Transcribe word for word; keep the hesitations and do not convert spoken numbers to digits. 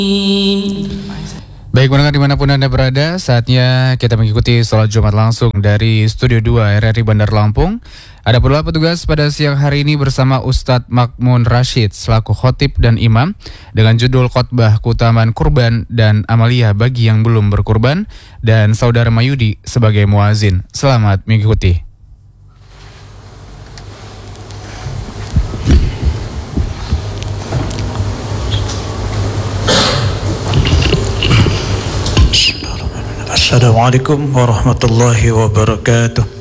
Baik pendengar dimanapun Anda berada, saatnya kita mengikuti sholat Jumat langsung dari Studio dua R R I Bandar Lampung. Ada pula petugas pada siang hari ini bersama Ustadz Makmun Rashid selaku khotib dan imam dengan judul khotbah keutamaan kurban dan amalia bagi yang belum berkurban, dan Saudara Mayudi sebagai muazin. Selamat mengikuti. Assalamualaikum warahmatullahi wabarakatuh.